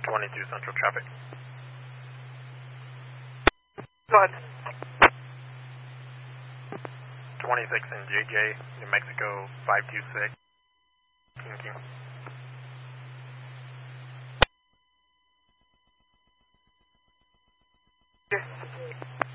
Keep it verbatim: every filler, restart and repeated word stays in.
twenty-two Central traffic. Go ahead. twenty-six in J J, New Mexico five two six. King King. Okay.